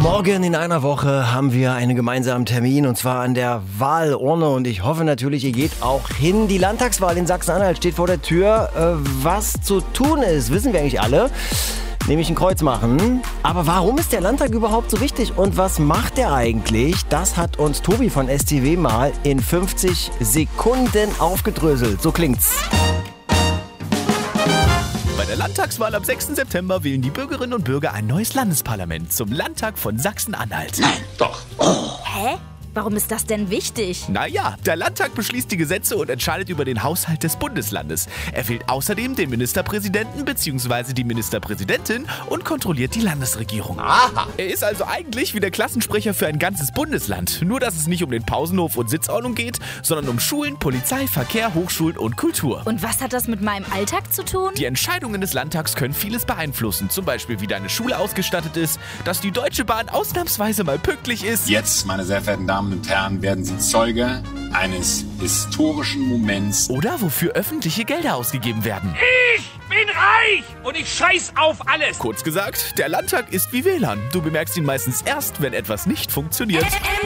Morgen in einer Woche haben wir einen gemeinsamen Termin und zwar an der Wahlurne und ich hoffe natürlich, ihr geht auch hin. Die Landtagswahl in Sachsen-Anhalt steht vor der Tür. Was zu tun ist, wissen wir eigentlich alle. Nämlich ein Kreuz machen. Aber warum ist der Landtag überhaupt so wichtig und was macht der eigentlich? Das hat uns Tobi von STW mal in 50 Sekunden aufgedröselt. So klingt's. Bei der Landtagswahl am 6. September wählen die Bürgerinnen und Bürger ein neues Landesparlament zum Landtag von Sachsen-Anhalt. Nein, doch. Hä? Warum ist das denn wichtig? Naja, der Landtag beschließt die Gesetze und entscheidet über den Haushalt des Bundeslandes. Er wählt außerdem den Ministerpräsidenten bzw. die Ministerpräsidentin und kontrolliert die Landesregierung. Aha. Er ist also eigentlich wie der Klassensprecher für ein ganzes Bundesland. Nur, dass es nicht um den Pausenhof und Sitzordnung geht, sondern um Schulen, Polizei, Verkehr, Hochschulen und Kultur. Und was hat das mit meinem Alltag zu tun? Die Entscheidungen des Landtags können vieles beeinflussen. Zum Beispiel, wie deine Schule ausgestattet ist, dass die Deutsche Bahn ausnahmsweise mal pünktlich ist. Jetzt, meine sehr verehrten Damen und Herren, werden Sie Zeuge eines historischen Moments. Oder wofür öffentliche Gelder ausgegeben werden. Ich bin reich und ich scheiß auf alles. Kurz gesagt, der Landtag ist wie WLAN. Du bemerkst ihn meistens erst, wenn etwas nicht funktioniert.